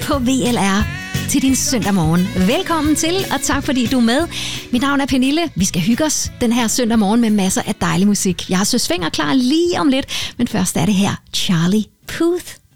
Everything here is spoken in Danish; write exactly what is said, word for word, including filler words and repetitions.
på V L R til din søndag morgen. Velkommen til, og tak fordi du er med. Mit navn er Pernille. Vi skal hygge os den her søndag morgen med masser af dejlig musik. Jeg har Søs Fenger klar lige om lidt, men først er det her Charlie Puth.